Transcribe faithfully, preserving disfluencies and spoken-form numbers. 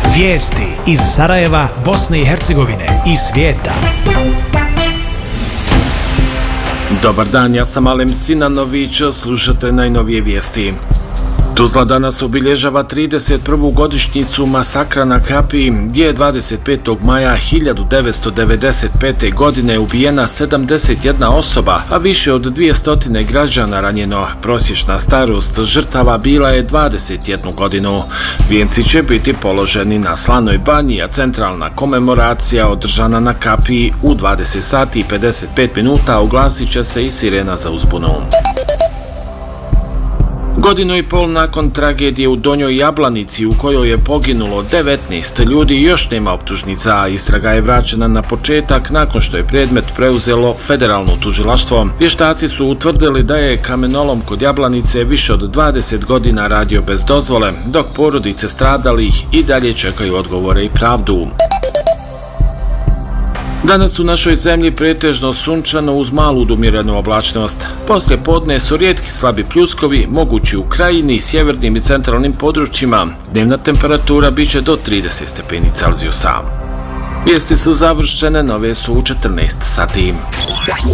Vijesti iz Sarajeva, Bosne i Hercegovine i svijeta. Dobar dan, ja sam Alem Sinanović, slušate najnovije vijesti. Tuzla danas obilježava trideset prvu godišnjicu masakra na Kapiji, gdje je dvadeset petog maja hiljadu devetsto devedeset pete. godine ubijena sedamdeset jedna osoba, a više od dvjesto građana ranjeno. Prosječna starost žrtava bila je dvadeset jednu godinu. Vijenci će biti položeni na Slanoj banji, a centralna komemoracija održana na Kapiji u dvadeset sati i pedeset pet minuta oglasit će se i sirena za uzbunu. Godinu i pol nakon tragedije u Donjoj Jablanici u kojoj je poginulo devetnaest ljudi još nema optužnica, istraga je vraćena na početak nakon što je predmet preuzelo federalno tužilaštvo. Vještaci su utvrdili da je kamenolom kod Jablanice više od dvadeset godina radio bez dozvole, dok porodice stradalih i dalje čekaju odgovore i pravdu. Danas u našoj zemlji pretežno sunčano uz malu umirenu oblačnost. Poslije podne su rijetki slabi pljuskovi, mogući u krajini, sjevernim i centralnim područjima. Dnevna temperatura biće do trideset stepeni Celzijusa. Vijesti su završene, nove su u četrnaest sati.